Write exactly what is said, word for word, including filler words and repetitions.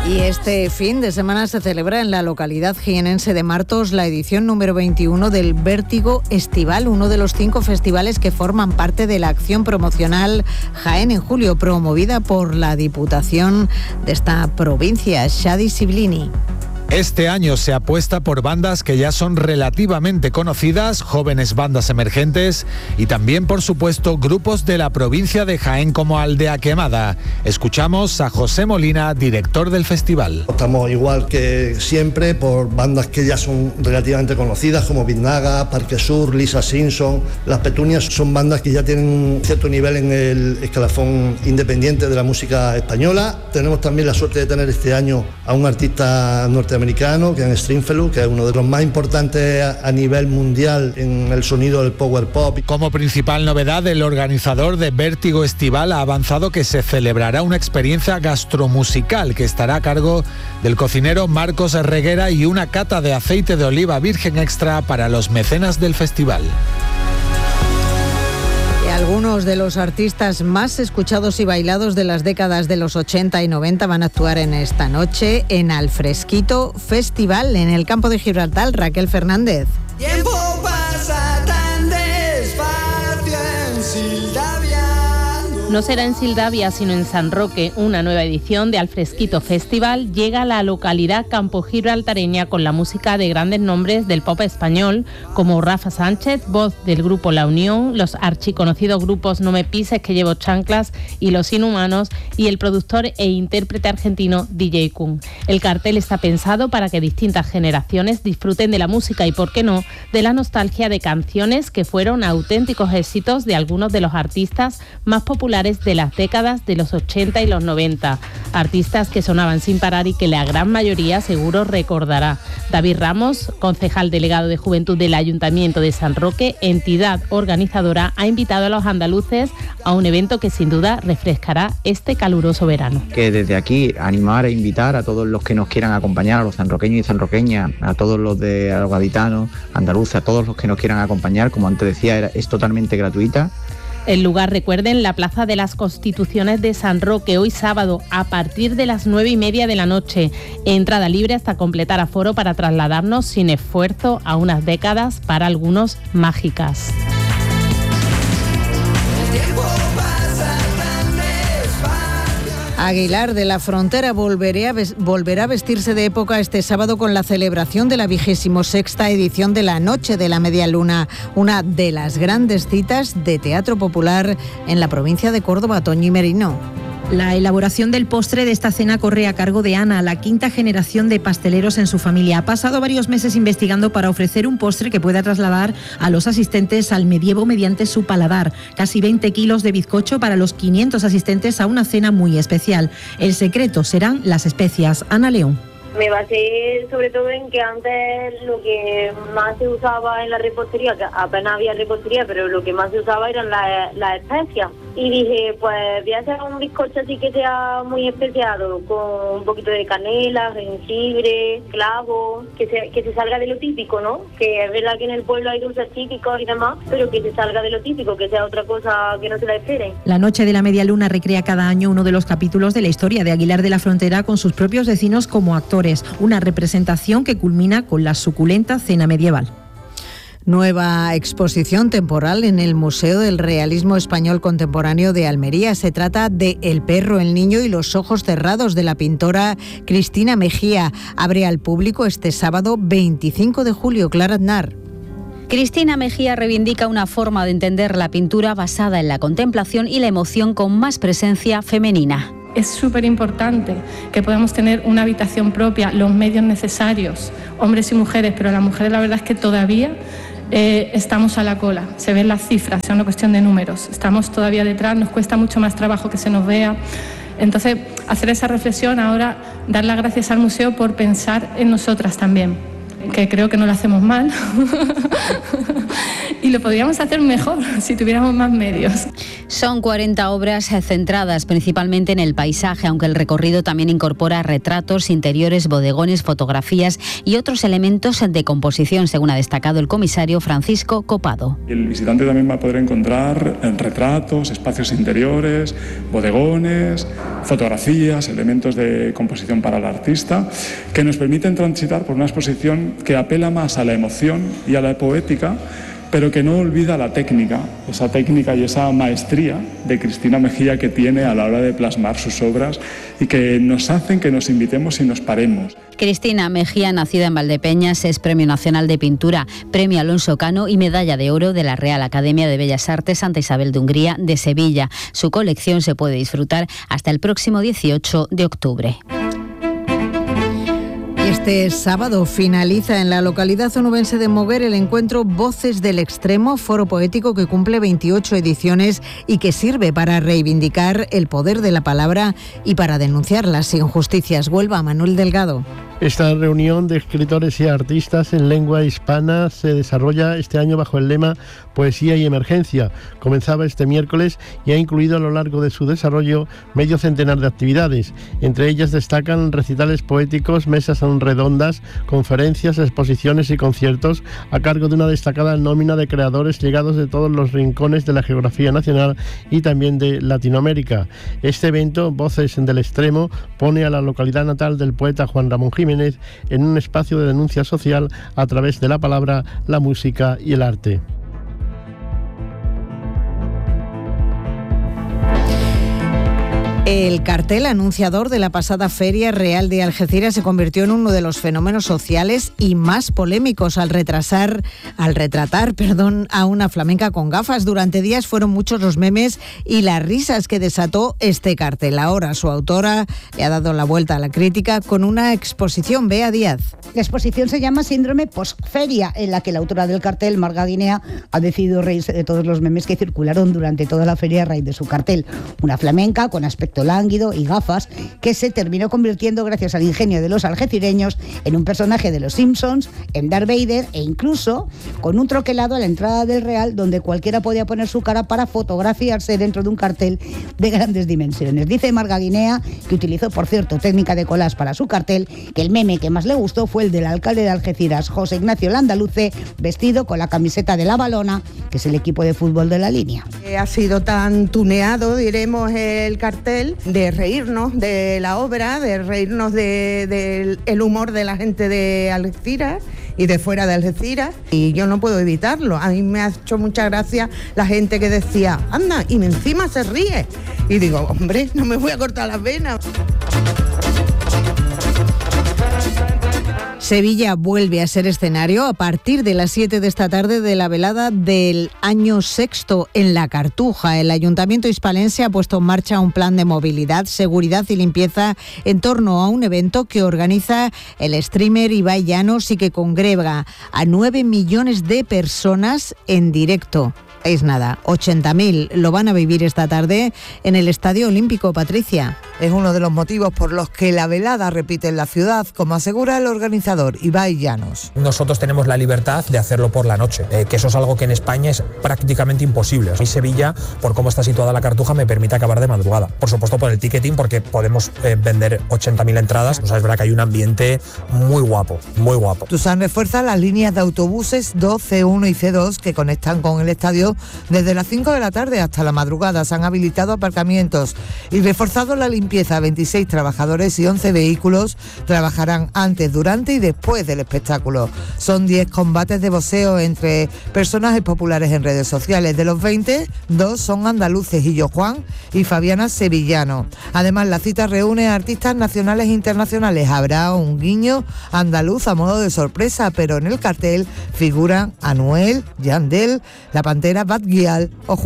Y este fin de semana se celebra en la localidad jienense de Martos la edición número veintiuno del Vértigo Estival, uno de los cinco festivales que forman parte de la acción promocional Jaén en Julio, promovida por la Diputación de esta provincia. Shadi Siblini. Este año se apuesta por bandas que ya son relativamente conocidas, jóvenes bandas emergentes y también, por supuesto, grupos de la provincia de Jaén como Aldea Quemada. Escuchamos a José Molina, director del festival. Estamos igual que siempre por bandas que ya son relativamente conocidas como Biznaga, Parque Sur, Lisa Simpson. Las Petunias son bandas que ya tienen un cierto nivel en el escalafón independiente de la música española. Tenemos también la suerte de tener este año a un artista norteamericano americano, Ken Stringfellow, que es uno de los más importantes a, a nivel mundial en el sonido del power pop. Como principal novedad, el organizador de Vértigo Estival ha avanzado que se celebrará una experiencia gastromusical que estará a cargo del cocinero Marcos Reguera y una cata de aceite de oliva virgen extra para los mecenas del festival. Algunos de los artistas más escuchados y bailados de las décadas de los ochenta y noventa van a actuar en esta noche en Al Fresquito Festival en el campo de Gibraltar. Raquel Fernández. Tiempo pasa tan despacio en Sildavia. No será en Sildavia, sino en San Roque. Una nueva edición de Al Fresquito Festival llega a la localidad campo-gibraltareña con la música de grandes nombres del pop español, como Rafa Sánchez, voz del grupo La Unión, los archiconocidos grupos No Me Pises, Que Llevo Chanclas y Los Inhumanos, y el productor e intérprete argentino D J Kun. El cartel está pensado para que distintas generaciones disfruten de la música y, por qué no, de la nostalgia de canciones que fueron auténticos éxitos de algunos de los artistas más populares de las décadas de los ochenta y los noventa, artistas que sonaban sin parar y que la gran mayoría seguro recordará. David Ramos, concejal delegado de Juventud del Ayuntamiento de San Roque, entidad organizadora, ha invitado a los andaluces a un evento que sin duda refrescará este caluroso verano. Que desde aquí animar e invitar a todos los que nos quieran acompañar, a los sanroqueños y sanroqueñas, a todos los de a los gaditanos, andaluces, a todos los que nos quieran acompañar, como antes decía, era, es totalmente gratuita. El lugar, recuerden, la Plaza de las Constituciones de San Roque, hoy sábado, a partir de las nueve y media de la noche. Entrada libre hasta completar aforo para trasladarnos sin esfuerzo a unas décadas, para algunos, mágicas. Aguilar de la Frontera volverá a, ves- volverá a vestirse de época este sábado con la celebración de la vigésimo sexta edición de la Noche de la Media Luna, una de las grandes citas de teatro popular en la provincia de Córdoba. Toñi Merino. La elaboración del postre de esta cena corre a cargo de Ana, la quinta generación de pasteleros en su familia. Ha pasado varios meses investigando para ofrecer un postre que pueda trasladar a los asistentes al medievo mediante su paladar. Casi veinte kilos de bizcocho para los quinientos asistentes a una cena muy especial. El secreto serán las especias. Ana León. Me basé sobre todo en que antes lo que más se usaba en la repostería, que apenas había repostería, pero lo que más se usaba eran las, las especias. Y dije, pues voy a hacer un bizcocho así que sea muy especiado, con un poquito de canela, jengibre, clavo, que se, que se salga de lo típico, ¿no? Que es verdad que en el pueblo hay dulces típicos y demás, pero que se salga de lo típico, que sea otra cosa que no se la esperen. La Noche de la Media Luna recrea cada año uno de los capítulos de la historia de Aguilar de la Frontera con sus propios vecinos como actores. Una representación que culmina con la suculenta cena medieval. Nueva exposición temporal en el Museo del Realismo Español Contemporáneo de Almería. Se trata de El perro, el niño y los ojos cerrados, de la pintora Cristina Mejía. Abre al público este sábado veinticinco de julio. Clara Aznar. Cristina Mejía reivindica una forma de entender la pintura basada en la contemplación y la emoción con más presencia femenina. Es súper importante que podamos tener una habitación propia, los medios necesarios, hombres y mujeres, pero las mujeres la verdad es que todavía eh, estamos a la cola. Se ven las cifras, es una cuestión de números. Estamos todavía detrás, nos cuesta mucho más trabajo que se nos vea. Entonces, hacer esa reflexión ahora, dar las gracias al museo por pensar en nosotras también. que creo que no lo hacemos mal. Y lo podríamos hacer mejor si tuviéramos más medios. Son cuarenta obras centradas principalmente en el paisaje, aunque el recorrido también incorpora retratos, interiores, bodegones, fotografías y otros elementos de composición, según ha destacado el comisario Francisco Copado. El visitante también va a poder encontrar retratos, espacios interiores, bodegones, fotografías, elementos de composición para el artista, que nos permiten transitar por una exposición que apela más a la emoción y a la poética, pero que no olvida la técnica, esa técnica y esa maestría de Cristina Mejía que tiene a la hora de plasmar sus obras y que nos hacen que nos invitemos y nos paremos. Cristina Mejía, nacida en Valdepeñas, es Premio Nacional de Pintura, Premio Alonso Cano y Medalla de Oro de la Real Academia de Bellas Artes Santa Isabel de Hungría de Sevilla. Su colección se puede disfrutar hasta el próximo dieciocho de octubre. Este sábado finaliza en la localidad onubense de Moguer el encuentro Voces del Extremo, foro poético que cumple veintiocho ediciones y que sirve para reivindicar el poder de la palabra y para denunciar las injusticias. Huelva, Manuel Delgado. Esta reunión de escritores y artistas en lengua hispana se desarrolla este año bajo el lema Poesía y Emergencia. Comenzaba este miércoles y ha incluido a lo largo de su desarrollo medio centenar de actividades. Entre ellas destacan recitales poéticos, mesas redondas, conferencias, exposiciones y conciertos a cargo de una destacada nómina de creadores llegados de todos los rincones de la geografía nacional y también de Latinoamérica. Este evento, Voces del Extremo, pone a la localidad natal del poeta Juan Ramón Jiménez en un espacio de denuncia social a través de la palabra, la música y el arte. El cartel anunciador de la pasada Feria Real de Algeciras se convirtió en uno de los fenómenos sociales y más polémicos al retrasar, al retratar, perdón, a una flamenca con gafas. Durante días fueron muchos los memes y las risas que desató este cartel. Ahora su autora le ha dado la vuelta a la crítica con una exposición. Bea Díaz. La exposición se llama Síndrome Postferia, en la que la autora del cartel, Marga Guinea, ha decidido reírse de todos los memes que circularon durante toda la feria a raíz de su cartel. Una flamenca con aspecto lánguido y gafas que se terminó convirtiendo, gracias al ingenio de los algecireños, en un personaje de los Simpsons, en Darth Vader e incluso con un troquelado a la entrada del Real donde cualquiera podía poner su cara para fotografiarse dentro de un cartel de grandes dimensiones. Dice Marga Guinea, que utilizó, por cierto, técnica de collage para su cartel, que el meme que más le gustó fue el del alcalde de Algeciras, José Ignacio Landaluce, vestido con la camiseta de la Balona, que es el equipo de fútbol de la línea. Ha sido tan tuneado, diremos, el cartel, de reírnos de la obra, de reírnos del de, de humor de la gente de Algeciras y de fuera de Algeciras, y yo no puedo evitarlo. A mí me ha hecho mucha gracia la gente que decía, anda, y encima se ríe. Y digo, hombre, no me voy a cortar las venas. Sevilla vuelve a ser escenario a partir de las siete de esta tarde de la velada del año sexto en La Cartuja. El Ayuntamiento hispalense ha puesto en marcha un plan de movilidad, seguridad y limpieza en torno a un evento que organiza el streamer Ibai Llanos y que congrega a nueve millones de personas en directo. Es nada, ochenta mil lo van a vivir esta tarde en el Estadio Olímpico. Patricia. Es uno de los motivos por los que la velada repite en la ciudad, como asegura el organizador Ibai Llanos. Nosotros tenemos la libertad de hacerlo por la noche, eh, que eso es algo que en España es prácticamente imposible. A mí Sevilla, por cómo está situada la Cartuja, me permite acabar de madrugada. Por supuesto por el ticketing, porque podemos eh, vender ochenta mil entradas. O sea, es verdad que hay un ambiente muy guapo, muy guapo. Tusan refuerza las líneas de autobuses dos, C uno y C dos que conectan con el estadio desde las cinco de la tarde hasta la madrugada. Se han habilitado aparcamientos y reforzado la limpieza. veintiséis trabajadores y once vehículos trabajarán antes, durante y después del espectáculo. Son diez combates de boxeo entre personajes populares en redes sociales. De los veinte, dos son andaluces, Illo Juan y Fabiana Sevillano. Además, la cita reúne a artistas nacionales e internacionales. Habrá un guiño andaluz a modo de sorpresa, pero en el cartel figuran Anuel, Yandel, La Pantera, Bad Gyal o